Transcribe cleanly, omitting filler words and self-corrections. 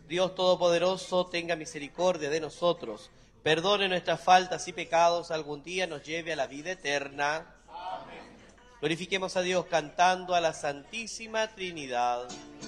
Dios Todopoderoso, tenga misericordia de nosotros, perdone nuestras faltas y pecados, algún día nos lleve a la vida eterna. Amén. Glorifiquemos a Dios cantando a la Santísima Trinidad.